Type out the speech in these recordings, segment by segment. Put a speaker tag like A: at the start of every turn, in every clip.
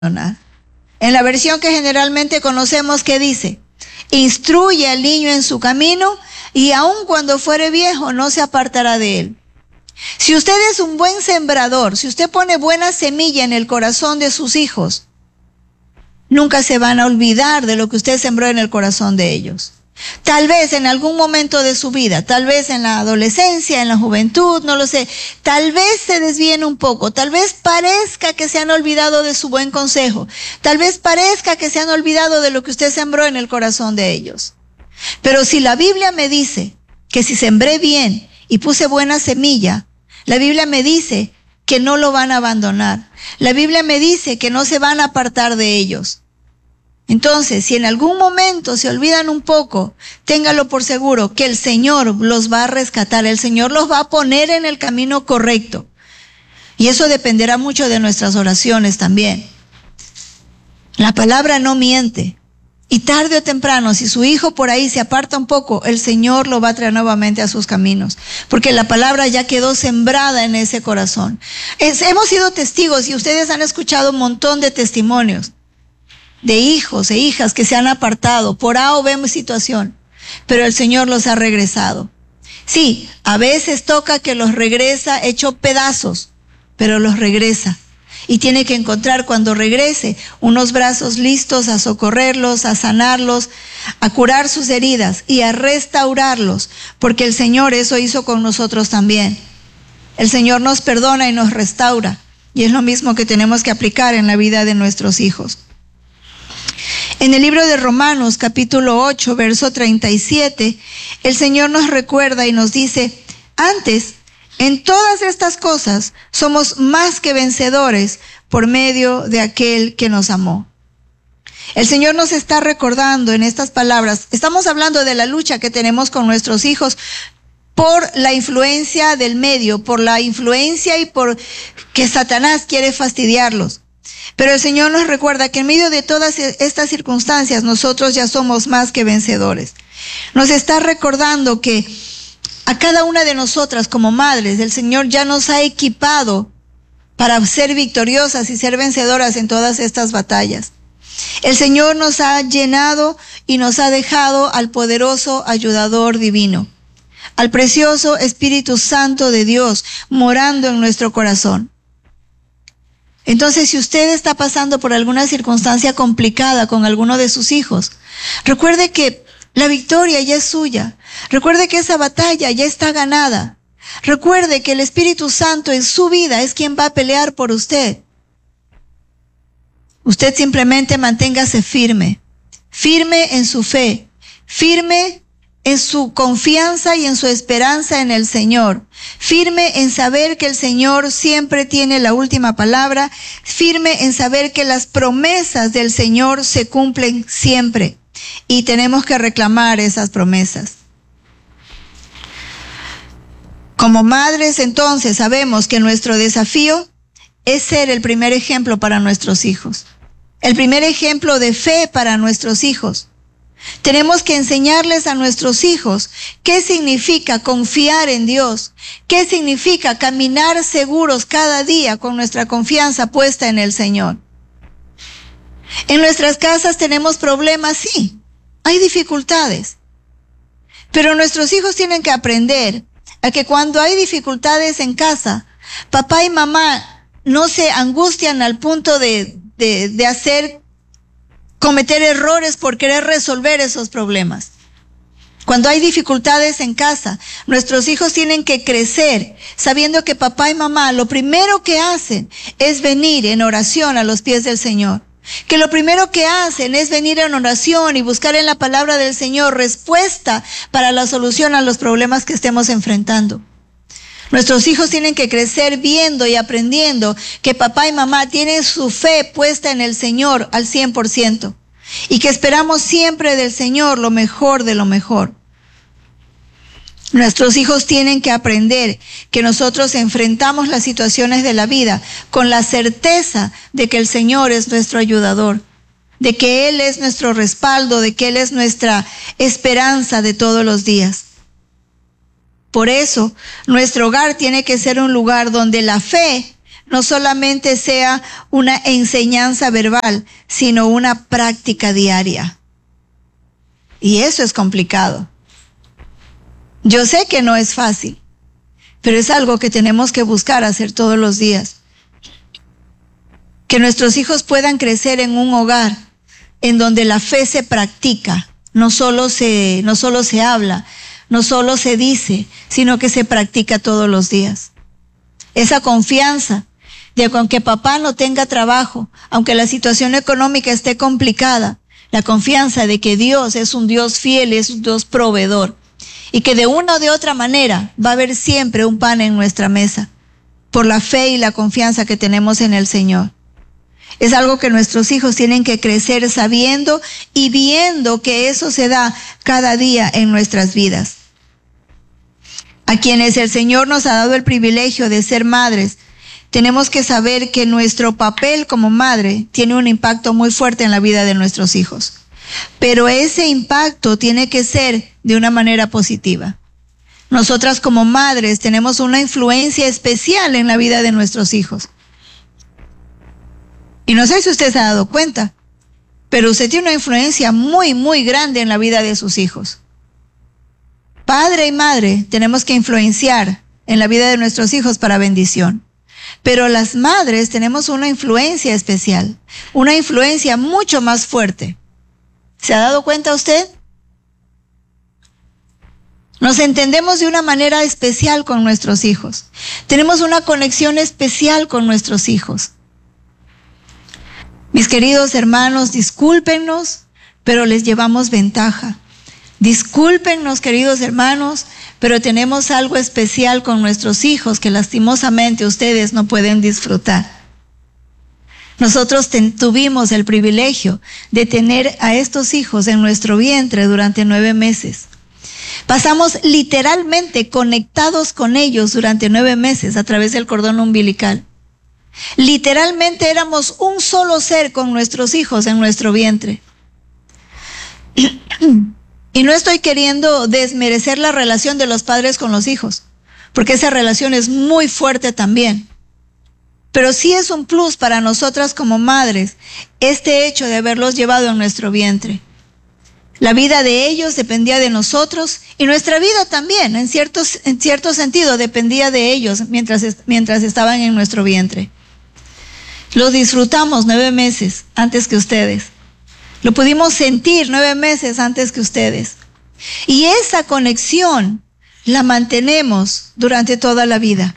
A: abandonar. En la versión que generalmente conocemos, ¿qué dice? Instruye al niño en su camino y aun cuando fuere viejo no se apartará de él. Si usted es un buen sembrador, si usted pone buena semilla en el corazón de sus hijos, nunca se van a olvidar de lo que usted sembró en el corazón de ellos. Tal vez en algún momento de su vida, tal vez en la adolescencia, en la juventud, no lo sé, tal vez se desvíen un poco, tal vez parezca que se han olvidado de su buen consejo, tal vez parezca que se han olvidado de lo que usted sembró en el corazón de ellos. Pero si la Biblia me dice que si sembré bien y puse buena semilla, la Biblia me dice que no lo van a abandonar. La Biblia me dice que no se van a apartar de ellos. Entonces, si en algún momento se olvidan un poco, téngalo por seguro que el Señor los va a rescatar, el Señor los va a poner en el camino correcto. Y eso dependerá mucho de nuestras oraciones también. La palabra no miente. Y tarde o temprano, si su hijo por ahí se aparta un poco, el Señor lo va a traer nuevamente a sus caminos. Porque la palabra ya quedó sembrada en ese corazón. Hemos sido testigos y ustedes han escuchado un montón de testimonios de hijos e hijas que se han apartado por A o B situación, pero el Señor los ha regresado. Sí, a veces toca que los regresa hecho pedazos, pero los regresa. Y tiene que encontrar cuando regrese unos brazos listos a socorrerlos, a sanarlos, a curar sus heridas y a restaurarlos, porque el Señor eso hizo con nosotros también. El Señor nos perdona y nos restaura, y es lo mismo que tenemos que aplicar en la vida de nuestros hijos. En el libro de Romanos, capítulo 8, verso 37, el Señor nos recuerda y nos dice: antes, en todas estas cosas somos más que vencedores por medio de aquel que nos amó. El Señor nos está recordando en estas palabras, estamos hablando de la lucha que tenemos con nuestros hijos por la influencia del medio, por la influencia y por que Satanás quiere fastidiarlos. Pero el Señor nos recuerda que en medio de todas estas circunstancias nosotros ya somos más que vencedores. Nos está recordando que a cada una de nosotras como madres, el Señor ya nos ha equipado para ser victoriosas y ser vencedoras en todas estas batallas. El Señor nos ha llenado y nos ha dejado al poderoso ayudador divino, al precioso Espíritu Santo de Dios morando en nuestro corazón. Entonces, si usted está pasando por alguna circunstancia complicada con alguno de sus hijos, recuerde que la victoria ya es suya. Recuerde que esa batalla ya está ganada. Recuerde que el Espíritu Santo en su vida es quien va a pelear por usted. Usted simplemente manténgase firme, firme en su fe, firme en su confianza y en su esperanza en el Señor, firme en saber que el Señor siempre tiene la última palabra, firme en saber que las promesas del Señor se cumplen siempre y tenemos que reclamar esas promesas. Como madres, entonces, sabemos que nuestro desafío es ser el primer ejemplo para nuestros hijos, el primer ejemplo de fe para nuestros hijos. Tenemos que enseñarles a nuestros hijos qué significa confiar en Dios, qué significa caminar seguros cada día con nuestra confianza puesta en el Señor. En nuestras casas tenemos problemas, sí, hay dificultades, pero nuestros hijos tienen que aprender a que cuando hay dificultades en casa, papá y mamá no se angustian al punto de cometer errores por querer resolver esos problemas. Cuando hay dificultades en casa, nuestros hijos tienen que crecer sabiendo que papá y mamá lo primero que hacen es venir en oración a los pies del Señor. Que lo primero que hacen es venir en oración y buscar en la palabra del Señor respuesta para la solución a los problemas que estemos enfrentando. Nuestros hijos tienen que crecer viendo y aprendiendo que papá y mamá tienen su fe puesta en el Señor al 100% y que esperamos siempre del Señor lo mejor de lo mejor. Nuestros hijos tienen que aprender que nosotros enfrentamos las situaciones de la vida con la certeza de que el Señor es nuestro ayudador, de que Él es nuestro respaldo, de que Él es nuestra esperanza de todos los días. Por eso, nuestro hogar tiene que ser un lugar donde la fe no solamente sea una enseñanza verbal, sino una práctica diaria. Y eso es complicado. Yo sé que no es fácil, pero es algo que tenemos que buscar hacer todos los días. Que nuestros hijos puedan crecer en un hogar en donde la fe se practica, no solo se habla, no solo se dice, sino que se practica todos los días. Esa confianza de que aunque papá no tenga trabajo, aunque la situación económica esté complicada, la confianza de que Dios es un Dios fiel, es un Dios proveedor, y que de una o de otra manera va a haber siempre un pan en nuestra mesa, por la fe y la confianza que tenemos en el Señor. Es algo que nuestros hijos tienen que crecer sabiendo y viendo que eso se da cada día en nuestras vidas. A quienes el Señor nos ha dado el privilegio de ser madres, tenemos que saber que nuestro papel como madre tiene un impacto muy fuerte en la vida de nuestros hijos. Pero ese impacto tiene que ser de una manera positiva. Nosotras como madres tenemos una influencia especial en la vida de nuestros hijos. Y no sé si usted se ha dado cuenta, pero usted tiene una influencia muy, muy grande en la vida de sus hijos. Padre y madre tenemos que influenciar en la vida de nuestros hijos para bendición. Pero las madres tenemos una influencia especial, una influencia mucho más fuerte. ¿Se ha dado cuenta usted? Nos entendemos de una manera especial con nuestros hijos. Tenemos una conexión especial con nuestros hijos. Mis queridos hermanos, discúlpennos, pero les llevamos ventaja. Discúlpennos, queridos hermanos, pero tenemos algo especial con nuestros hijos que lastimosamente ustedes no pueden disfrutar. Nosotros tuvimos el privilegio de tener a estos hijos en nuestro vientre durante 9 meses. Pasamos literalmente conectados con ellos durante 9 meses a través del cordón umbilical. Literalmente éramos un solo ser con nuestros hijos en nuestro vientre. Y no estoy queriendo desmerecer la relación de los padres con los hijos, porque esa relación es muy fuerte también. Pero sí es un plus para nosotras como madres, este hecho de haberlos llevado en nuestro vientre. La vida de ellos dependía de nosotros y nuestra vida también, en cierto sentido, dependía de ellos mientras estaban en nuestro vientre. Lo disfrutamos 9 meses antes que ustedes. Lo pudimos sentir 9 meses antes que ustedes. Y esa conexión la mantenemos durante toda la vida.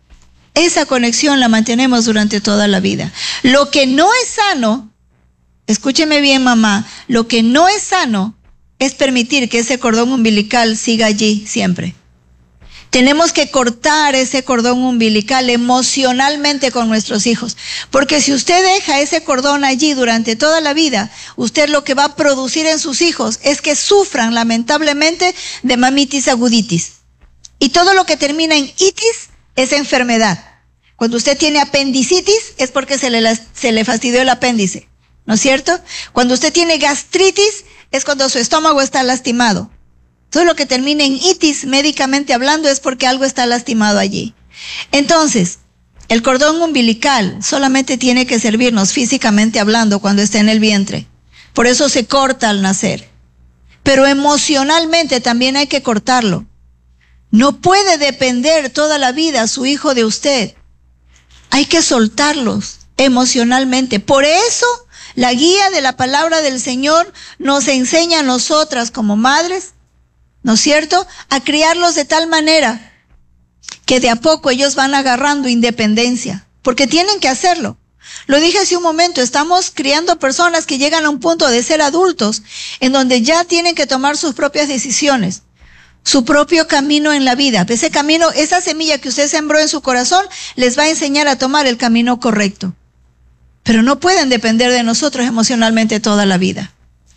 A: Esa conexión la mantenemos durante toda la vida. Lo que no es sano, escúcheme bien, mamá, lo que no es sano es permitir que ese cordón umbilical siga allí siempre. Tenemos que cortar ese cordón umbilical emocionalmente con nuestros hijos, porque si usted deja ese cordón allí durante toda la vida, usted lo que va a producir en sus hijos es que sufran lamentablemente de mamitis aguditis. Y todo lo que termina en itis es enfermedad. Cuando usted tiene apendicitis es porque se le fastidió el apéndice, ¿no es cierto? Cuando usted tiene gastritis es cuando su estómago está lastimado. Todo lo que termina en itis, médicamente hablando, es porque algo está lastimado allí. Entonces, el cordón umbilical solamente tiene que servirnos físicamente hablando cuando está en el vientre. Por eso se corta al nacer. Pero emocionalmente también hay que cortarlo. No puede depender toda la vida su hijo de usted. Hay que soltarlos emocionalmente. Por eso, la guía de la palabra del Señor nos enseña a nosotras como madres, ¿no es cierto?, a criarlos de tal manera que de a poco ellos van agarrando independencia, porque tienen que hacerlo. Lo dije hace un momento, estamos criando personas que llegan a un punto de ser adultos, en donde ya tienen que tomar sus propias decisiones, su propio camino en la vida. Ese camino, esa semilla que usted sembró en su corazón, les va a enseñar a tomar el camino correcto. Pero no pueden depender de nosotros emocionalmente toda la vida.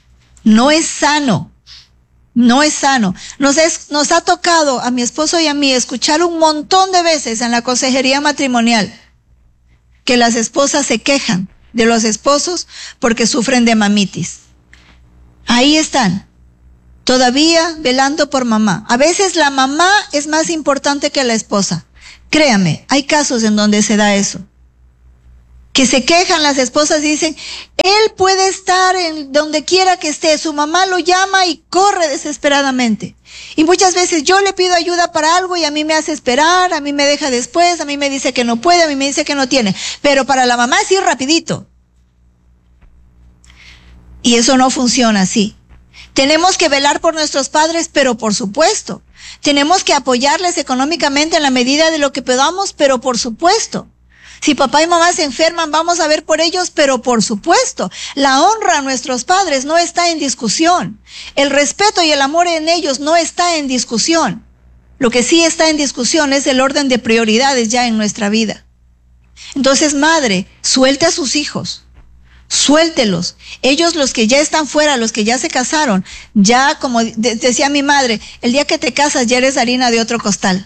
A: No es sano. No es sano. Nos ha tocado a mi esposo y a mí escuchar un montón de veces en la consejería matrimonial que las esposas se quejan de los esposos porque sufren de mamitis. Ahí están, todavía velando por mamá. A veces la mamá es más importante que la esposa. Créame, hay casos en donde se da eso. que se quejan las esposas y dicen, él puede estar en donde quiera que esté, su mamá lo llama y corre desesperadamente. Y muchas veces yo le pido ayuda para algo y a mí me hace esperar, a mí me deja después, a mí me dice que no puede, a mí me dice que no tiene. Pero para la mamá es ir rapidito. Y eso no funciona así. Tenemos que velar por nuestros padres, pero por supuesto. Tenemos que apoyarles económicamente en la medida de lo que podamos, pero por supuesto. Si papá y mamá se enferman, vamos a ver por ellos, pero por supuesto. La honra a nuestros padres no está en discusión. El respeto y el amor en ellos no está en discusión. Lo que sí está en discusión es el orden de prioridades ya en nuestra vida. Entonces, madre, suelte a sus hijos. Suéltelos. Ellos, los que ya están fuera, los que ya se casaron, ya como decía mi madre, el día que te casas ya eres harina de otro costal.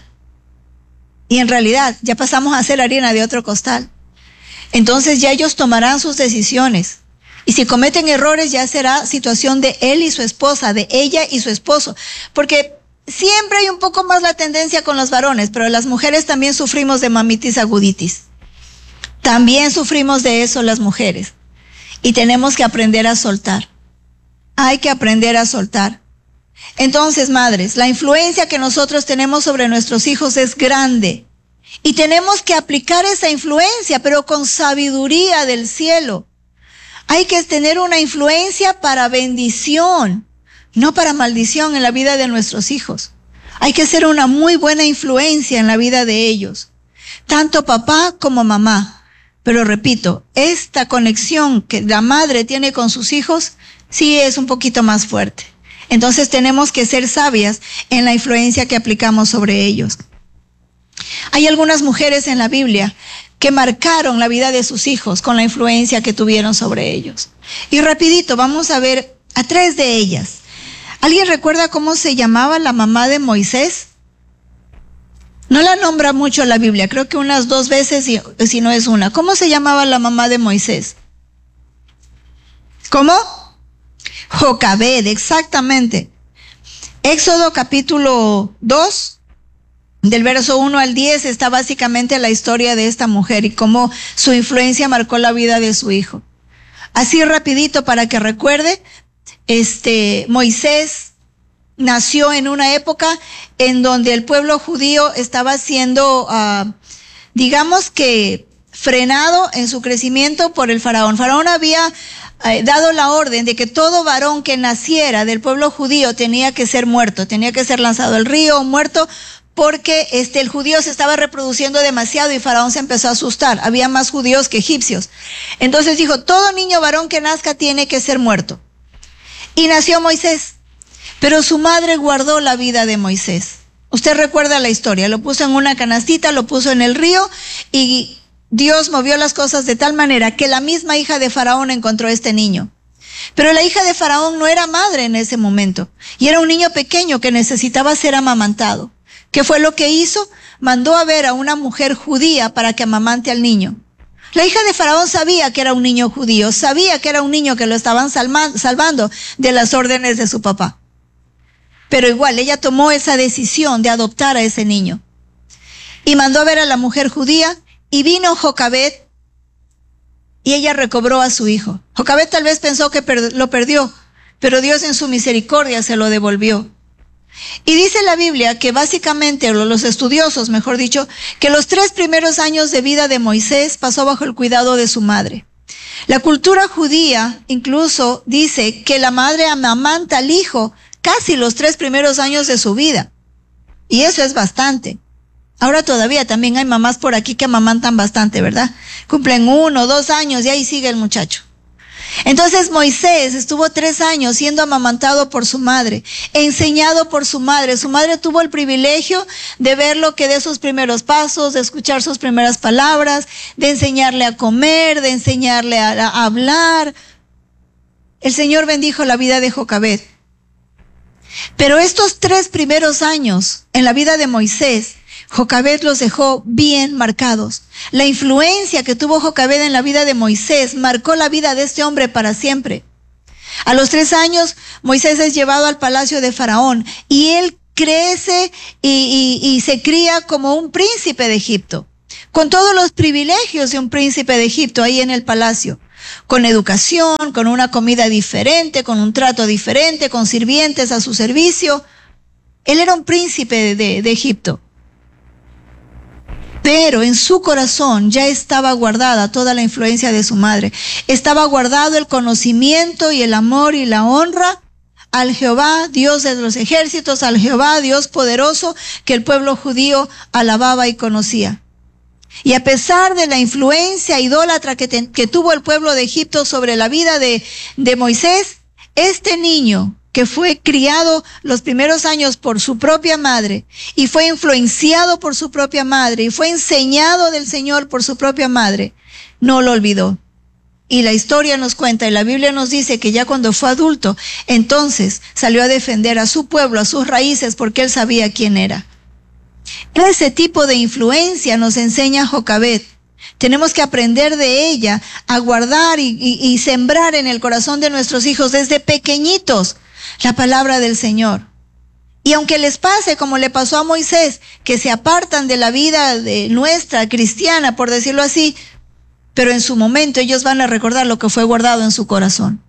A: Y en realidad ya pasamos a ser harina de otro costal. Entonces ya ellos tomarán sus decisiones. Y si cometen errores ya será situación de él y su esposa, de ella y su esposo. Porque siempre hay un poco más la tendencia con los varones, pero las mujeres también sufrimos de mamitis aguditis. También sufrimos de eso las mujeres. Y tenemos que aprender a soltar. Hay que aprender a soltar. Entonces, madres, la influencia que nosotros tenemos sobre nuestros hijos es grande. Y tenemos que aplicar esa influencia, pero con sabiduría del cielo. Hay que tener una influencia para bendición, no para maldición en la vida de nuestros hijos. Hay que ser una muy buena influencia en la vida de ellos, tanto papá como mamá. Pero repito, esta conexión que la madre tiene con sus hijos, sí es un poquito más fuerte. Entonces tenemos que ser sabias en la influencia que aplicamos sobre ellos. Hay algunas mujeres en la Biblia que marcaron la vida de sus hijos con la influencia que tuvieron sobre ellos. Y rapidito, vamos a ver a 3 de ellas. ¿Alguien recuerda cómo se llamaba la mamá de Moisés? No la nombra mucho la Biblia, creo que unas 2 veces, si no es una. ¿Cómo se llamaba la mamá de Moisés? ¿Cómo? Jocabed, exactamente. Éxodo capítulo 2, del verso 1 al 10, está básicamente la historia de esta mujer y cómo su influencia marcó la vida de su hijo. Así rapidito para que recuerde, Moisés nació en una época en donde el pueblo judío estaba siendo, digamos que frenado en su crecimiento por el faraón. Faraón había dado la orden de que todo varón que naciera del pueblo judío tenía que ser muerto, tenía que ser lanzado al río, muerto, porque el judío se estaba reproduciendo demasiado y Faraón se empezó a asustar. Había más judíos que egipcios. Entonces dijo, todo niño varón que nazca tiene que ser muerto. Y nació Moisés. Pero su madre guardó la vida de Moisés. Usted recuerda la historia, lo puso en una canastita, lo puso en el río y Dios movió las cosas de tal manera que la misma hija de Faraón encontró a este niño. Pero la hija de Faraón no era madre en ese momento y era un niño pequeño que necesitaba ser amamantado. ¿Qué fue lo que hizo? Mandó a ver a una mujer judía para que amamante al niño. La hija de Faraón sabía que era un niño judío, sabía que era un niño que lo estaban salvando de las órdenes de su papá. Pero igual, ella tomó esa decisión de adoptar a ese niño. Y mandó a ver a la mujer judía y vino Jocabed y ella recobró a su hijo. Jocabed tal vez pensó que lo perdió, pero Dios en su misericordia se lo devolvió. Y dice la Biblia que básicamente, o los estudiosos mejor dicho, que los 3 primeros años de vida de Moisés pasó bajo el cuidado de su madre. La cultura judía incluso dice que la madre amamanta al hijo casi los 3 primeros años de su vida. Y eso es bastante. Ahora todavía también hay mamás por aquí que amamantan bastante, ¿verdad? Cumplen 1 o 2 años y ahí sigue el muchacho. Entonces Moisés estuvo 3 años siendo amamantado por su madre, enseñado por su madre. Su madre tuvo el privilegio de ver lo que de sus primeros pasos, de escuchar sus primeras palabras, de enseñarle a comer, de enseñarle a hablar. El Señor bendijo la vida de Jocabed. Pero estos 3 primeros años en la vida de Moisés, Jocabed los dejó bien marcados. La influencia que tuvo Jocabed en la vida de Moisés marcó la vida de este hombre para siempre. A los 3 años, Moisés es llevado al palacio de Faraón y él crece y se cría como un príncipe de Egipto. con todos los privilegios de un príncipe de Egipto ahí en el palacio, con educación, con una comida diferente, con un trato diferente, con sirvientes a su servicio. Él era un príncipe de Egipto. Pero en su corazón ya estaba guardada toda la influencia de su madre. Estaba guardado el conocimiento y el amor y la honra al Jehová, Dios de los ejércitos, al Jehová, Dios poderoso, que el pueblo judío alababa y conocía. Y a pesar de la influencia idólatra que tuvo el pueblo de Egipto sobre la vida de Moisés, este niño que fue criado los primeros años por su propia madre y fue influenciado por su propia madre y fue enseñado del Señor por su propia madre, no lo olvidó. Y la historia nos cuenta y la Biblia nos dice que ya cuando fue adulto, entonces salió a defender a su pueblo, a sus raíces, porque él sabía quién era. Ese tipo de influencia nos enseña Jocabed. Tenemos que aprender de ella a guardar y sembrar en el corazón de nuestros hijos desde pequeñitos la palabra del Señor. Y aunque les pase como le pasó a Moisés, que se apartan de la vida de nuestra cristiana, por decirlo así, pero en su momento ellos van a recordar lo que fue guardado en su corazón.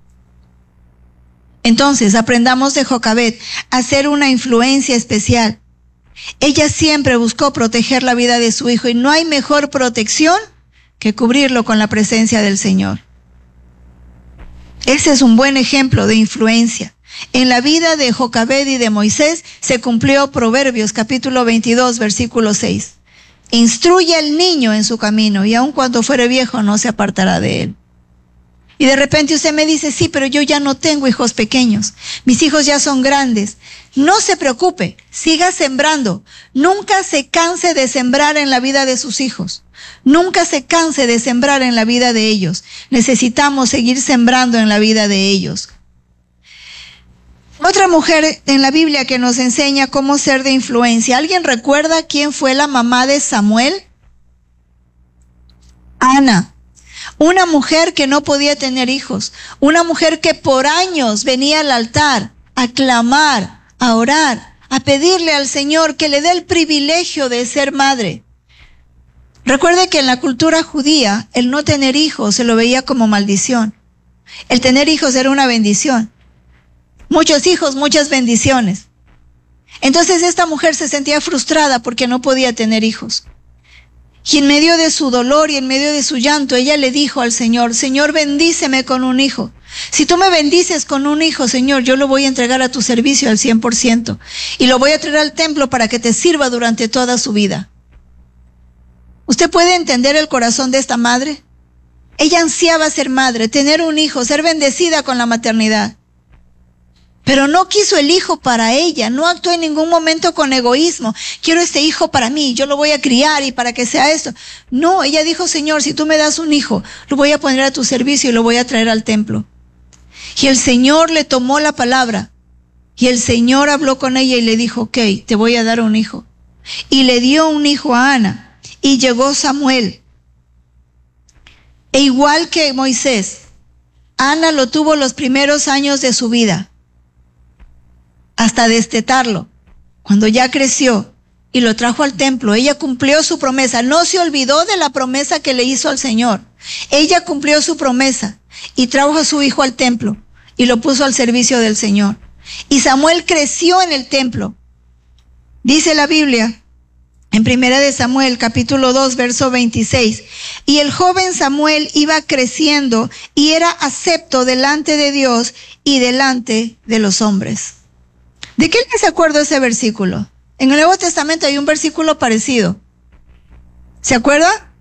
A: Entonces, aprendamos de Jocabed a ser una influencia especial. Ella siempre buscó proteger la vida de su hijo y no hay mejor protección que cubrirlo con la presencia del Señor. Ese es un buen ejemplo de influencia. En la vida de Jocabed y de Moisés se cumplió Proverbios capítulo 22, versículo 6. Instruye al niño en su camino y aun cuando fuere viejo no se apartará de él. Y de repente usted me dice, sí, pero yo ya no tengo hijos pequeños. Mis hijos ya son grandes. No se preocupe, siga sembrando. Nunca se canse de sembrar en la vida de sus hijos. Nunca se canse de sembrar en la vida de ellos. Necesitamos seguir sembrando en la vida de ellos. Otra mujer en la Biblia que nos enseña cómo ser de influencia. ¿Alguien recuerda quién fue la mamá de Samuel? Ana. Una mujer que no podía tener hijos. Una mujer que por años venía al altar a clamar, a orar, a pedirle al Señor que le dé el privilegio de ser madre. Recuerde que en la cultura judía el no tener hijos se lo veía como maldición. El tener hijos era una bendición. Muchos hijos, muchas bendiciones. Entonces esta mujer se sentía frustrada porque no podía tener hijos. Y en medio de su dolor y en medio de su llanto, ella le dijo al Señor, Señor, bendíceme con un hijo. Si tú me bendices con un hijo, Señor, yo lo voy a entregar a tu servicio al 100%. Y lo voy a traer al templo para que te sirva durante toda su vida. ¿Usted puede entender el corazón de esta madre? Ella ansiaba ser madre, tener un hijo, ser bendecida con la maternidad. Pero no quiso el hijo para ella, no actuó en ningún momento con egoísmo. Quiero este hijo para mí, yo lo voy a criar y para que sea esto. No, ella dijo, Señor, si tú me das un hijo, lo voy a poner a tu servicio y lo voy a traer al templo. Y el Señor le tomó la palabra y el Señor habló con ella y le dijo, ok, te voy a dar un hijo. Y le dio un hijo a Ana y llegó Samuel. E igual que Moisés, Ana lo tuvo los primeros años de su vida, hasta destetarlo. Cuando ya creció y lo trajo al templo, ella cumplió su promesa. No se olvidó de la promesa que le hizo al Señor. Ella cumplió su promesa y trajo a su hijo al templo y lo puso al servicio del Señor. Y Samuel creció en el templo. Dice la Biblia en 1 Samuel capítulo 2 verso 26, y el joven Samuel iba creciendo y era acepto delante de Dios y delante de los hombres. ¿De qué les acuerdo ese versículo? En el Nuevo Testamento hay un versículo parecido. ¿Se acuerda?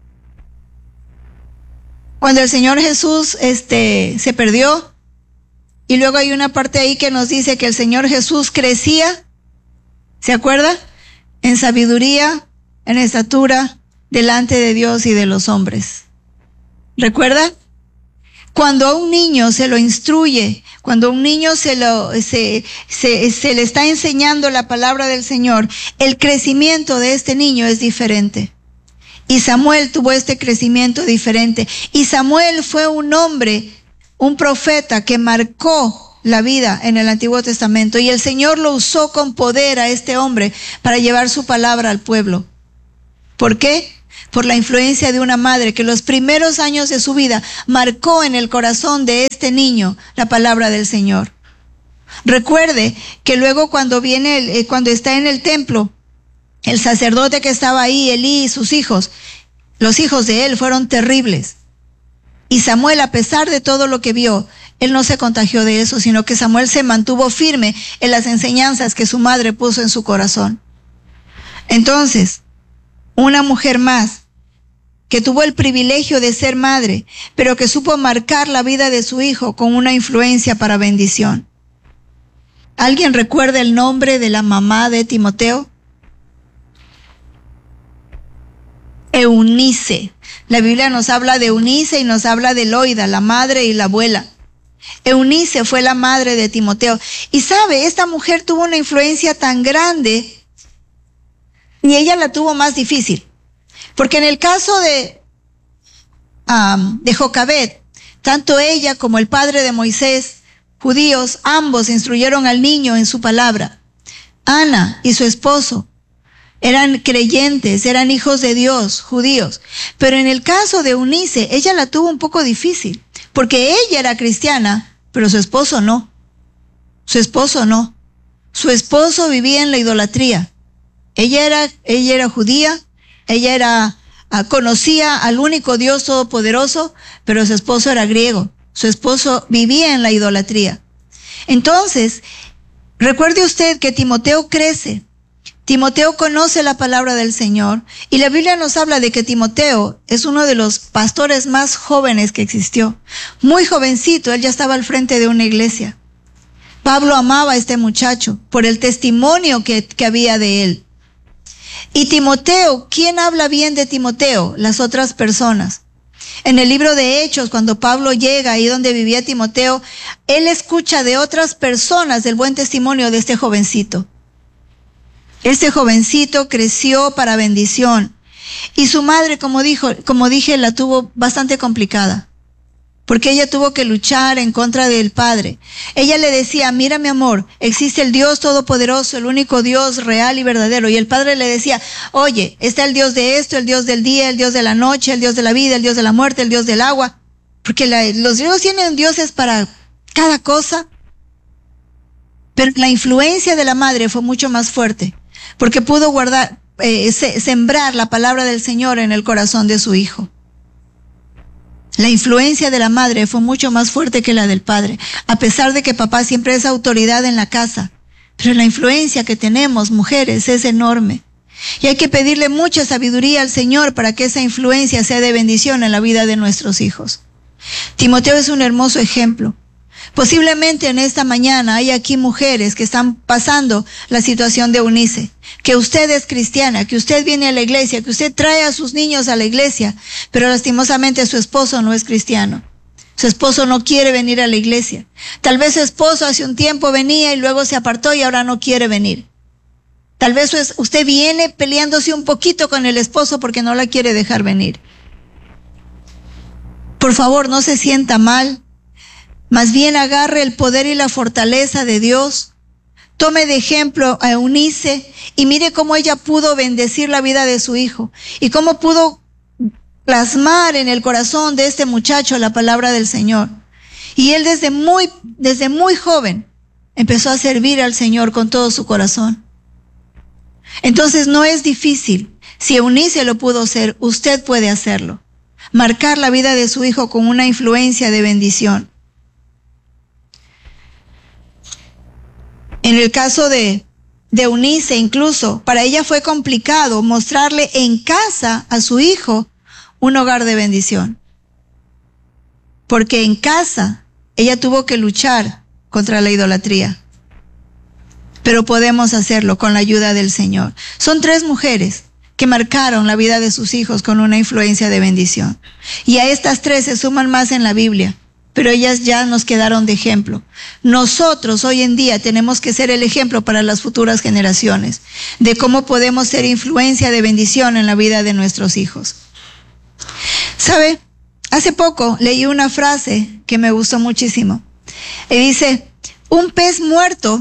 A: Cuando el Señor Jesús se perdió y luego hay una parte ahí que nos dice que el Señor Jesús crecía. ¿Se acuerda? En sabiduría, en estatura, delante de Dios y de los hombres. ¿Recuerda? Cuando a un niño se lo instruye, cuando a un niño se le está enseñando la palabra del Señor, el crecimiento de este niño es diferente. Y Samuel tuvo este crecimiento diferente. Y Samuel fue un hombre, un profeta que marcó la vida en el Antiguo Testamento. Y el Señor lo usó con poder a este hombre para llevar su palabra al pueblo. ¿Por qué? por la influencia de una madre que los primeros años de su vida marcó en el corazón de este niño la palabra del Señor. Recuerde que luego cuando está en el templo, el sacerdote que estaba ahí, Elí y sus hijos, los hijos de él fueron terribles. Y Samuel, a pesar de todo lo que vio, él no se contagió de eso, sino que Samuel se mantuvo firme en las enseñanzas que su madre puso en su corazón. Entonces, una mujer más que tuvo el privilegio de ser madre, pero que supo marcar la vida de su hijo con una influencia para bendición. ¿Alguien recuerda el nombre de la mamá de Timoteo? Eunice. La Biblia nos habla de Eunice y nos habla de Loida, la madre y la abuela. Eunice fue la madre de Timoteo. Y sabe, esta mujer tuvo una influencia tan grande y ella la tuvo más difícil. Porque en el caso de Jocabed, tanto ella como el padre de Moisés, judíos, ambos instruyeron al niño en su palabra. Ana y su esposo eran creyentes, eran hijos de Dios, judíos. Pero en el caso de Eunice, ella la tuvo un poco difícil, porque ella era cristiana, pero su esposo no. Su esposo no. Su esposo vivía en la idolatría. Ella era judía, conocía al único Dios todopoderoso, pero su esposo era griego. Su esposo vivía en la idolatría. Entonces, recuerde usted que Timoteo crece. Timoteo conoce la palabra del Señor y la Biblia nos habla de que Timoteo es uno de los pastores más jóvenes que existió. Muy jovencito, él ya estaba al frente de una iglesia. Pablo amaba a este muchacho por el testimonio que había de él. Y Timoteo, ¿quién habla bien de Timoteo? Las otras personas. En el libro de Hechos, cuando Pablo llega ahí donde vivía Timoteo, él escucha de otras personas el buen testimonio de este jovencito. Este jovencito creció para bendición. Y su madre, como dije, la tuvo bastante complicada. Porque ella tuvo que luchar en contra del padre. Ella le decía, mira mi amor, existe el Dios todopoderoso, el único Dios real y verdadero. Y el padre le decía, oye, está el Dios de esto, el Dios del día, el Dios de la noche, el Dios de la vida, el Dios de la muerte, el Dios del agua. Porque los griegos tienen dioses para cada cosa. Pero la influencia de la madre fue mucho más fuerte. Porque pudo sembrar la palabra del Señor en el corazón de su hijo. La influencia de la madre fue mucho más fuerte que la del padre, a pesar de que papá siempre es autoridad en la casa. Pero la influencia que tenemos, mujeres, es enorme. Y hay que pedirle mucha sabiduría al Señor para que esa influencia sea de bendición en la vida de nuestros hijos. Timoteo es un hermoso ejemplo. Posiblemente en esta mañana hay aquí mujeres que están pasando la situación de Eunice, que usted es cristiana, que usted viene a la iglesia, que usted trae a sus niños a la iglesia, pero lastimosamente su esposo no es cristiano. Su esposo no quiere venir a la iglesia. Tal vez su esposo hace un tiempo venía y luego se apartó y ahora no quiere venir. Tal vez usted viene peleándose un poquito con el esposo porque no la quiere dejar venir. Por favor, no se sienta mal. Más bien agarre el poder y la fortaleza de Dios. Tome de ejemplo a Eunice y mire cómo ella pudo bendecir la vida de su hijo y cómo pudo plasmar en el corazón de este muchacho la palabra del Señor. Y él desde muy joven empezó a servir al Señor con todo su corazón. Entonces no es difícil. Si Eunice lo pudo hacer, usted puede hacerlo. Marcar la vida de su hijo con una influencia de bendición. En el caso de Eunice, incluso, para ella fue complicado mostrarle en casa a su hijo un hogar de bendición. Porque en casa ella tuvo que luchar contra la idolatría. Pero podemos hacerlo con la ayuda del Señor. Son 3 mujeres que marcaron la vida de sus hijos con una influencia de bendición. Y a estas 3 se suman más en la Biblia. Pero ellas ya nos quedaron de ejemplo. Nosotros hoy en día tenemos que ser el ejemplo para las futuras generaciones de cómo podemos ser influencia de bendición en la vida de nuestros hijos. ¿Sabe? Hace poco leí una frase que me gustó muchísimo. Y dice, un pez muerto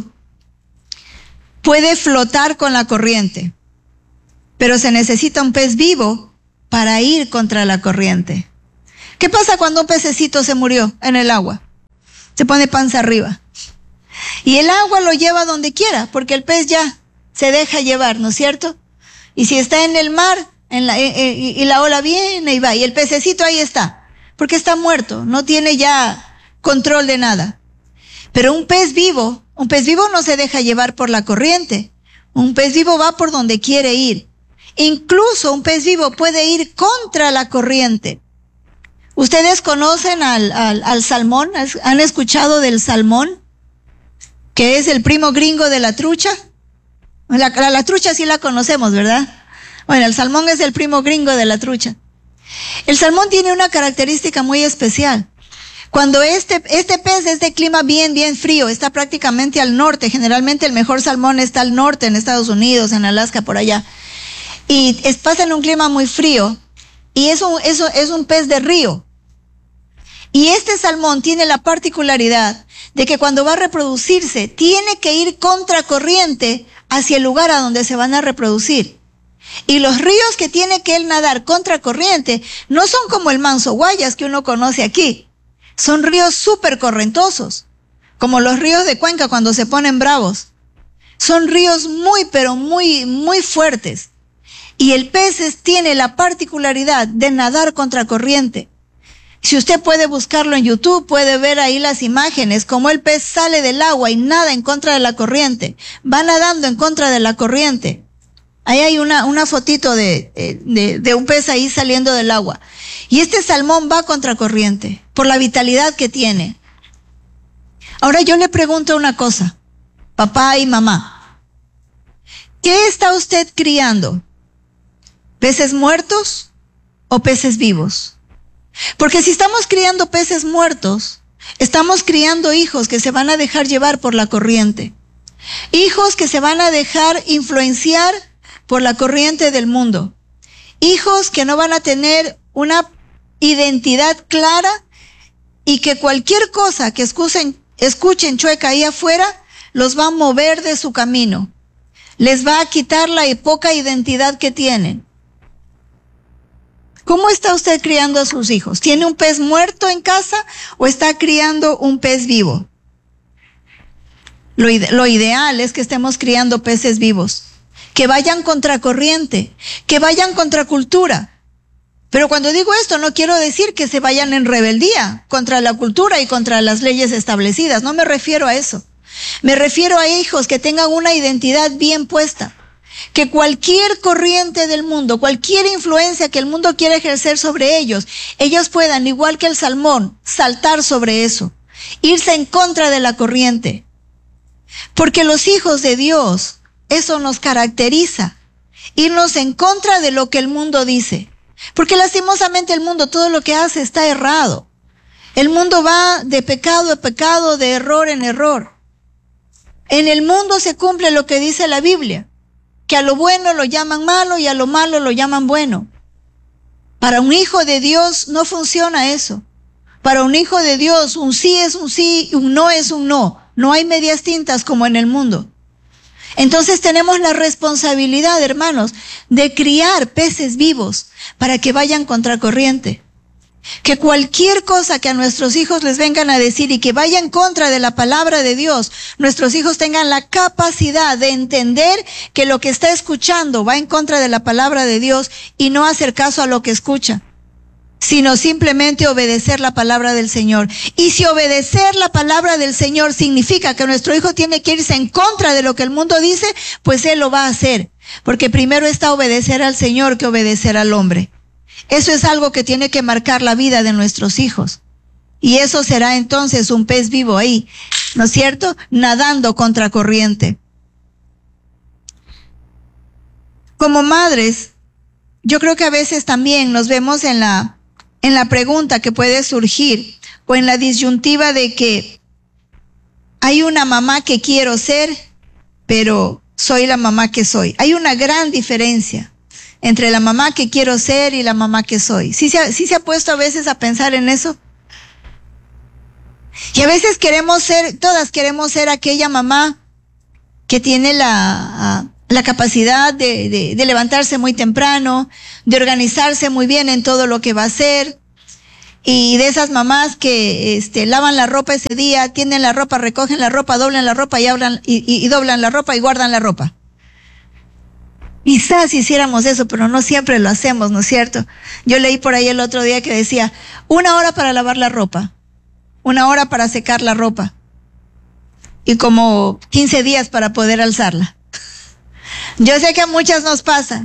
A: puede flotar con la corriente, pero se necesita un pez vivo para ir contra la corriente. ¿Qué pasa cuando un pececito se murió en el agua? Se pone panza arriba. Y el agua lo lleva donde quiera, porque el pez ya se deja llevar, ¿no es cierto? Y si está en el mar, y la ola viene y va, y el pececito ahí está, porque está muerto, no tiene ya control de nada. Pero un pez vivo no se deja llevar por la corriente. Un pez vivo va por donde quiere ir. Incluso un pez vivo puede ir contra la corriente. ¿Ustedes conocen al salmón? ¿Han escuchado del salmón? Que es el primo gringo de la trucha. La trucha sí la conocemos, ¿verdad? Bueno, el salmón es el primo gringo de la trucha. El salmón tiene una característica muy especial. Cuando este pez es de clima bien frío, está prácticamente al norte, generalmente el mejor salmón está al norte, en Estados Unidos, en Alaska, por allá. Y pasa en un clima muy frío, y es un pez de río. Y este salmón tiene la particularidad de que cuando va a reproducirse, tiene que ir contracorriente hacia el lugar a donde se van a reproducir. Y los ríos que tiene que él nadar contracorriente no son como el Manso Guayas que uno conoce aquí. Son ríos súper correntosos, como los ríos de Cuenca cuando se ponen bravos. Son ríos pero muy fuertes. Y el pez tiene la particularidad de nadar contracorriente. Si usted puede buscarlo en YouTube, puede ver ahí las imágenes, como el pez sale del agua y nada en contra de la corriente. Va nadando en contra de la corriente. Ahí hay una fotito de un pez ahí saliendo del agua. Y este salmón va contracorriente por la vitalidad que tiene. Ahora yo le pregunto una cosa, papá y mamá. ¿Qué está usted criando? ¿Peces muertos o peces vivos? Porque si estamos criando peces muertos, estamos criando hijos que se van a dejar llevar por la corriente. Hijos que se van a dejar influenciar por la corriente del mundo. Hijos que no van a tener una identidad clara y que cualquier cosa que escuchen chueca ahí afuera los va a mover de su camino. Les va a quitar la poca identidad que tienen. ¿Cómo está usted criando a sus hijos? ¿Tiene un pez muerto en casa o está criando un pez vivo? Lo ideal es que estemos criando peces vivos, que vayan contra corriente, que vayan contra cultura. Pero cuando digo esto no quiero decir que se vayan en rebeldía contra la cultura y contra las leyes establecidas. No me refiero a eso. Me refiero a hijos que tengan una identidad bien puesta. Que cualquier corriente del mundo, cualquier influencia que el mundo quiera ejercer sobre ellos puedan, igual que el salmón, saltar sobre eso. Irse en contra de la corriente. Porque los hijos de Dios, eso nos caracteriza. Irnos en contra de lo que el mundo dice. Porque lastimosamente el mundo todo lo que hace está errado. El mundo va de pecado a pecado, de error en error. En el mundo se cumple lo que dice la Biblia, que a lo bueno lo llaman malo y a lo malo lo llaman bueno. Para un hijo de Dios no funciona eso. Para un hijo de Dios un sí es un sí y un no es un no. No hay medias tintas como en el mundo. Entonces tenemos la responsabilidad, hermanos, de criar peces vivos para que vayan contracorriente. Que cualquier cosa que a nuestros hijos les vengan a decir y que vaya en contra de la palabra de Dios, nuestros hijos tengan la capacidad de entender que lo que está escuchando va en contra de la palabra de Dios y no hacer caso a lo que escucha, sino simplemente obedecer la palabra del Señor. Y si obedecer la palabra del Señor significa que nuestro hijo tiene que irse en contra de lo que el mundo dice, pues él lo va a hacer. Porque primero está obedecer al Señor que obedecer al hombre. Eso es algo que tiene que marcar la vida de nuestros hijos. Y eso será entonces un pez vivo ahí, ¿no es cierto? Nadando contra corriente. Como madres, yo creo que a veces también nos vemos en la pregunta que puede surgir o en la disyuntiva de que hay una mamá que quiero ser, pero soy la mamá que soy. Hay una gran diferencia entre la mamá que quiero ser y la mamá que soy. ¿Sí se ha puesto a veces a pensar en eso? Y a veces todas queremos ser aquella mamá que tiene la capacidad de levantarse muy temprano, de organizarse muy bien en todo lo que va a hacer. Y de esas mamás que lavan la ropa ese día, tienden la ropa, recogen la ropa, doblan la ropa y doblan la ropa y guardan la ropa. Quizás hiciéramos eso, pero no siempre lo hacemos, ¿no es cierto? Yo leí por ahí el otro día que decía, 1 hora para lavar la ropa, 1 hora para secar la ropa y como 15 días para poder alzarla. Yo sé que a muchas nos pasa,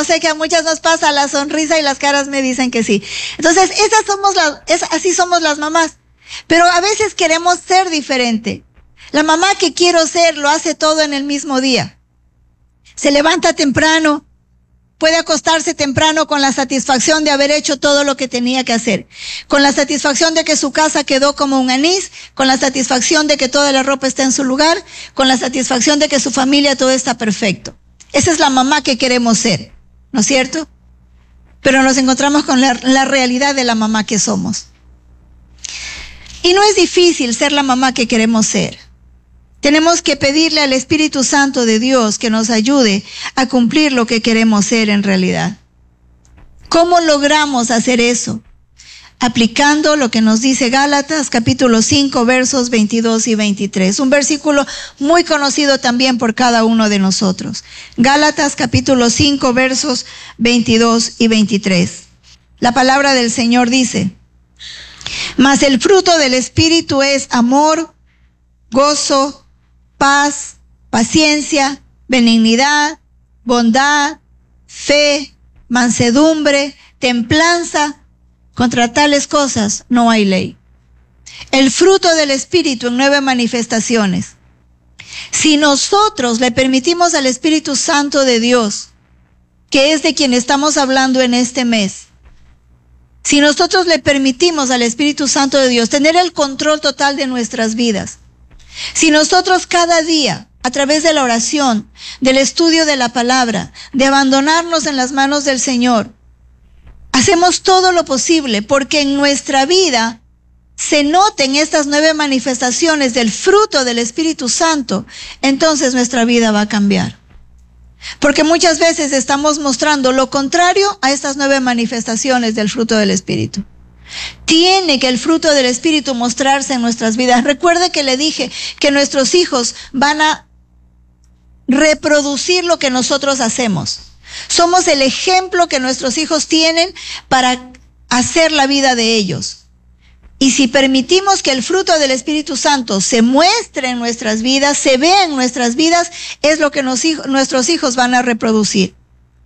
A: la sonrisa y las caras me dicen que sí. Entonces, así somos las mamás. Pero a veces queremos ser diferente. La mamá que quiero ser lo hace todo en el mismo día. Se levanta temprano, puede acostarse temprano con la satisfacción de haber hecho todo lo que tenía que hacer. Con la satisfacción de que su casa quedó como un anís, con la satisfacción de que toda la ropa está en su lugar, con la satisfacción de que su familia todo está perfecto. Esa es la mamá que queremos ser, ¿no es cierto? Pero nos encontramos con la realidad de la mamá que somos. Y no es difícil ser la mamá que queremos ser. Tenemos que pedirle al Espíritu Santo de Dios que nos ayude a cumplir lo que queremos ser en realidad. ¿Cómo logramos hacer eso? Aplicando lo que nos dice Gálatas capítulo 5 versos 22 y 23. Un versículo muy conocido también por cada uno de nosotros. Gálatas capítulo 5 versos 22 y 23. La palabra del Señor dice, mas el fruto del Espíritu es amor, gozo, paz, paciencia, benignidad, bondad, fe, mansedumbre, templanza. Contra tales cosas no hay ley. El fruto del Espíritu en 9 manifestaciones. Si nosotros le permitimos al Espíritu Santo de Dios, que es de quien estamos hablando en este mes, si nosotros le permitimos al Espíritu Santo de Dios tener el control total de nuestras vidas, si nosotros cada día, a través de la oración, del estudio de la palabra, de abandonarnos en las manos del Señor, hacemos todo lo posible porque en nuestra vida se noten estas 9 manifestaciones del fruto del Espíritu Santo, entonces nuestra vida va a cambiar. Porque muchas veces estamos mostrando lo contrario a estas 9 manifestaciones del fruto del Espíritu. Tiene que el fruto del Espíritu mostrarse en nuestras vidas. Recuerde que le dije que nuestros hijos van a reproducir lo que nosotros hacemos. Somos el ejemplo que nuestros hijos tienen para hacer la vida de ellos. Y si permitimos que el fruto del Espíritu Santo se muestre en nuestras vidas, se vea en nuestras vidas, es lo que nuestros hijos van a reproducir.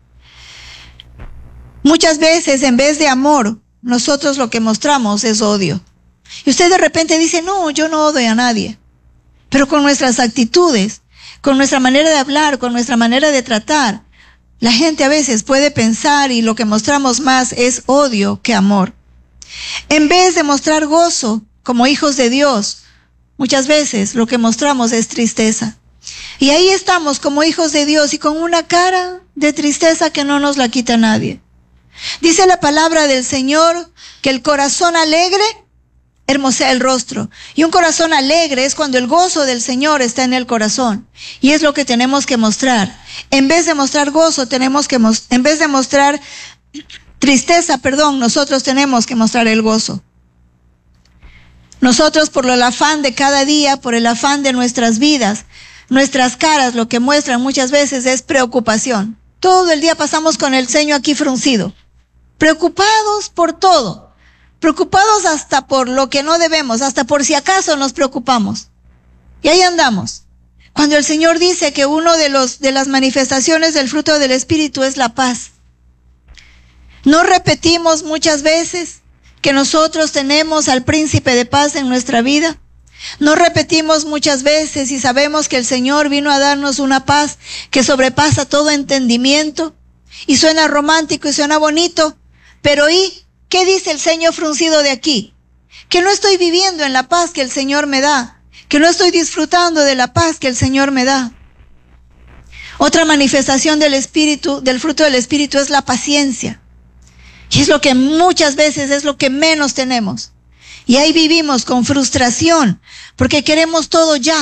A: Muchas veces, en vez de amor, nosotros lo que mostramos es odio. Y usted de repente dice, no, yo no odio a nadie. Pero con nuestras actitudes, con nuestra manera de hablar, con nuestra manera de tratar, la gente a veces puede pensar y lo que mostramos más es odio que amor. En vez de mostrar gozo como hijos de Dios, muchas veces lo que mostramos es tristeza. Y ahí estamos como hijos de Dios y con una cara de tristeza que no nos la quita nadie. Dice la palabra del Señor que el corazón alegre hermosea el rostro. Y un corazón alegre es cuando el gozo del Señor está en el corazón. Y es lo que tenemos que mostrar. En vez de mostrar gozo, en vez de mostrar tristeza, nosotros tenemos que mostrar el gozo. Nosotros, por el afán de cada día, por el afán de nuestras vidas, nuestras caras lo que muestran muchas veces es preocupación. Todo el día pasamos con el ceño aquí fruncido, preocupados por todo. Preocupados hasta por lo que no debemos, hasta por si acaso nos preocupamos. Y ahí andamos. Cuando el Señor dice que uno de las manifestaciones del fruto del Espíritu es la paz. ¿No repetimos muchas veces que nosotros tenemos al príncipe de paz en nuestra vida? ¿No repetimos muchas veces y sabemos que el Señor vino a darnos una paz que sobrepasa todo entendimiento? Y suena romántico y suena bonito, pero ¿y qué dice el ceño fruncido de aquí? Que no estoy viviendo en la paz que el Señor me da, que no estoy disfrutando de la paz que el Señor me da. Otra manifestación del Espíritu, del fruto del Espíritu, es la paciencia. Y es lo que muchas veces es lo que menos tenemos. Y ahí vivimos con frustración, porque queremos todo ya.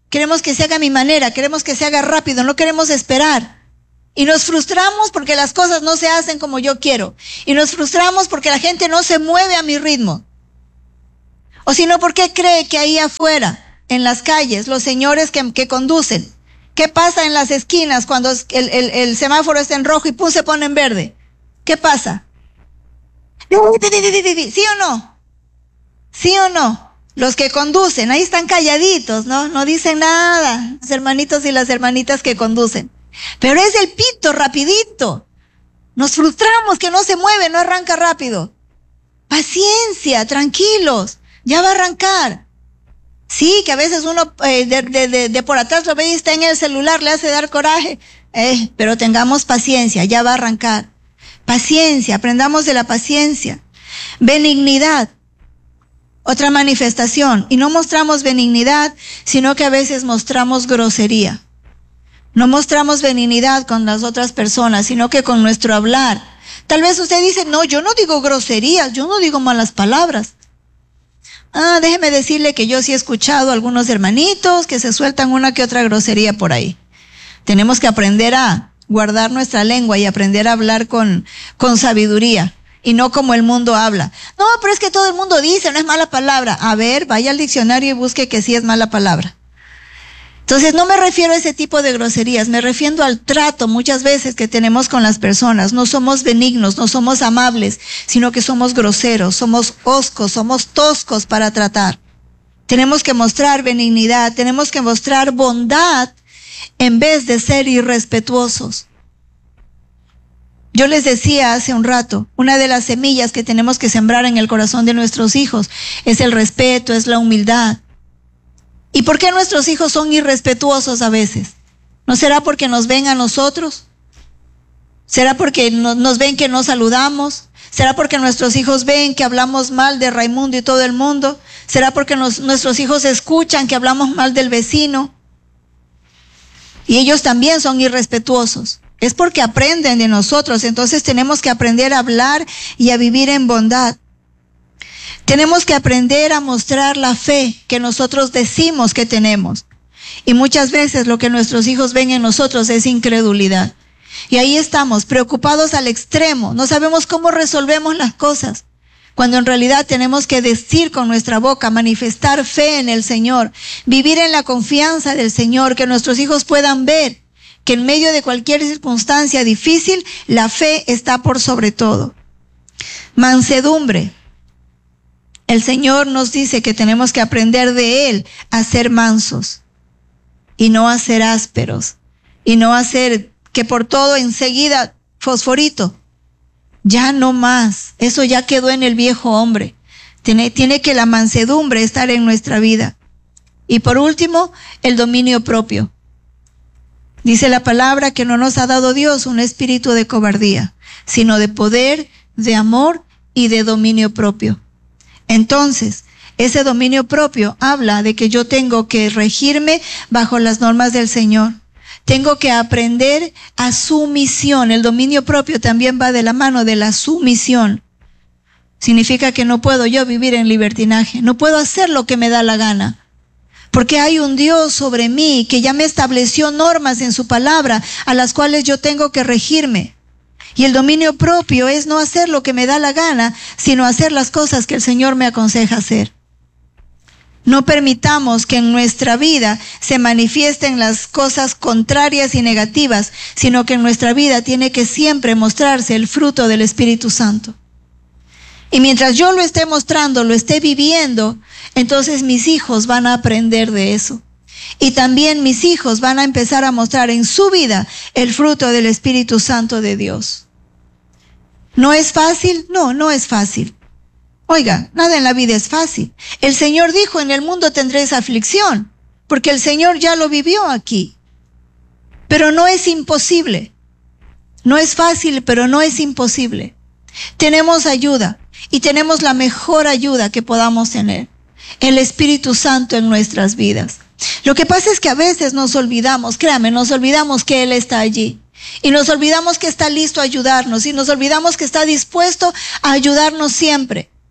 A: queremos que se haga a mi manera, queremos que se haga rápido, no queremos esperar. Y nos frustramos porque las cosas no se hacen como yo quiero. Y nos frustramos porque la gente no se mueve a mi ritmo. O si no, ¿por qué cree que ahí afuera, en las calles, los señores que conducen, qué pasa en las esquinas cuando el semáforo está en rojo y pum, se pone en verde? ¿Qué pasa? ¿Sí o no? ¿Sí o no? Los que conducen, ahí están calladitos, ¿no? No dicen nada, los hermanitos y las hermanitas que conducen. Pero es el pito, rapidito. Nos frustramos que no se mueve, no arranca rápido. Paciencia, tranquilos, ya va a arrancar. Sí, que a veces uno de por atrás lo ve y está en el celular, le hace dar coraje. Pero tengamos paciencia, ya va a arrancar. Paciencia, aprendamos de la paciencia. Benignidad, otra manifestación. Y no mostramos benignidad, sino que a veces mostramos grosería. No mostramos benignidad con las otras personas, sino que con nuestro hablar. Tal vez usted dice, no, yo no digo groserías, yo no digo malas palabras. Déjeme decirle que yo sí he escuchado a algunos hermanitos que se sueltan una que otra grosería por ahí. Tenemos que aprender a guardar nuestra lengua y aprender a hablar con sabiduría y no como el mundo habla. No, pero es que todo el mundo dice, no es mala palabra. A ver, vaya al diccionario y busque que sí es mala palabra. Entonces no me refiero a ese tipo de groserías, me refiero al trato muchas veces que tenemos con las personas. No somos benignos, no somos amables, sino que somos groseros, somos hoscos, somos toscos para tratar. Tenemos que mostrar benignidad, tenemos que mostrar bondad en vez de ser irrespetuosos. Yo les decía hace un rato, una de las semillas que tenemos que sembrar en el corazón de nuestros hijos es el respeto, es la humildad. ¿Y por qué nuestros hijos son irrespetuosos a veces? ¿No será porque nos ven a nosotros? ¿Será porque nos ven que no saludamos? ¿Será porque nuestros hijos ven que hablamos mal de Raimundo y todo el mundo? ¿Será porque nuestros hijos escuchan que hablamos mal del vecino? Y ellos también son irrespetuosos. Es porque aprenden de nosotros, entonces tenemos que aprender a hablar y a vivir en bondad. Tenemos que aprender a mostrar la fe que nosotros decimos que tenemos. Y muchas veces lo que nuestros hijos ven en nosotros es incredulidad. Y ahí estamos, preocupados al extremo. No sabemos cómo resolvemos las cosas. Cuando en realidad tenemos que decir con nuestra boca, manifestar fe en el Señor, vivir en la confianza del Señor, que nuestros hijos puedan ver que en medio de cualquier circunstancia difícil, la fe está por sobre todo. Mansedumbre. El Señor nos dice que tenemos que aprender de Él a ser mansos y no a ser ásperos y no a ser que por todo enseguida fosforito. Ya no más, eso ya quedó en el viejo hombre. Tiene que la mansedumbre estar en nuestra vida. Y por último, el dominio propio. Dice la palabra que no nos ha dado Dios un espíritu de cobardía, sino de poder, de amor y de dominio propio. Entonces, ese dominio propio habla de que yo tengo que regirme bajo las normas del Señor. Tengo que aprender a sumisión. El dominio propio también va de la mano de la sumisión. Significa que no puedo yo vivir en libertinaje. No puedo hacer lo que me da la gana. Porque hay un Dios sobre mí que ya me estableció normas en su palabra a las cuales yo tengo que regirme. Y el dominio propio es no hacer lo que me da la gana, sino hacer las cosas que el Señor me aconseja hacer. No permitamos que en nuestra vida se manifiesten las cosas contrarias y negativas, sino que en nuestra vida tiene que siempre mostrarse el fruto del Espíritu Santo. Y mientras yo lo esté mostrando, lo esté viviendo, entonces mis hijos van a aprender de eso. Y también mis hijos van a empezar a mostrar en su vida el fruto del Espíritu Santo de Dios. ¿No es fácil? No, no es fácil. Oiga, nada en la vida es fácil. El Señor dijo, en el mundo tendréis aflicción, porque el Señor ya lo vivió aquí. Pero no es imposible. No es fácil, pero no es imposible. Tenemos ayuda y tenemos la mejor ayuda que podamos tener. El Espíritu Santo en nuestras vidas. Lo que pasa es que a veces nos olvidamos, créame, nos olvidamos que Él está allí. Y nos olvidamos que está listo a ayudarnos y nos olvidamos que está dispuesto a ayudarnos siempre.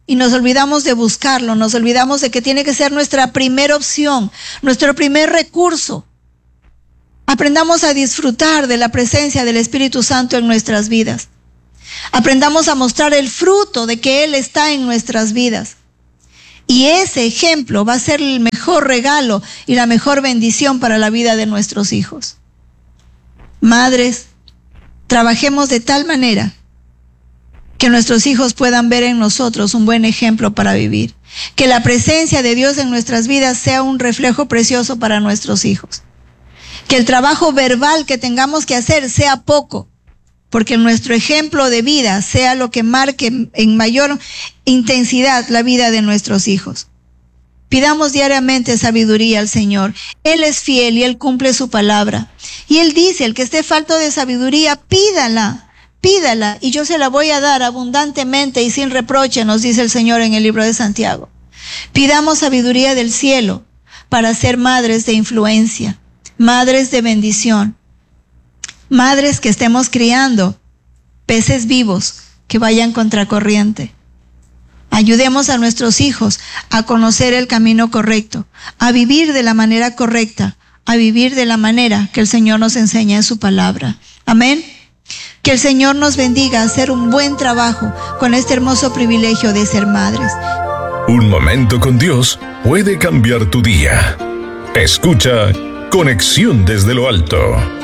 A: y nos olvidamos de buscarlo, nos olvidamos de que tiene que ser nuestra primera opción, nuestro primer recurso. Aprendamos a disfrutar de la presencia del Espíritu Santo en nuestras vidas. Aprendamos a mostrar el fruto de que Él está en nuestras vidas. Y ese ejemplo va a ser el mejor regalo y la mejor bendición para la vida de nuestros hijos. Madres, trabajemos de tal manera que nuestros hijos puedan ver en nosotros un buen ejemplo para vivir. Que la presencia de Dios en nuestras vidas sea un reflejo precioso para nuestros hijos. Que el trabajo verbal que tengamos que hacer sea poco, porque nuestro ejemplo de vida sea lo que marque en mayor intensidad la vida de nuestros hijos. Pidamos diariamente sabiduría al Señor. Él es fiel y Él cumple su palabra. Y Él dice, el que esté falto de sabiduría, pídala, y yo se la voy a dar abundantemente y sin reproche, nos dice el Señor en el libro de Santiago. Pidamos sabiduría del cielo para ser madres de influencia, madres de bendición, madres que estemos criando peces vivos que vayan contracorriente. Ayudemos a nuestros hijos a conocer el camino correcto, a vivir de la manera correcta, a vivir de la manera que el Señor nos enseña en su palabra. Amén. Que el Señor nos bendiga a hacer un buen trabajo con este hermoso privilegio de ser madres.
B: Un momento con Dios puede cambiar tu día. Escucha Conexión desde lo Alto.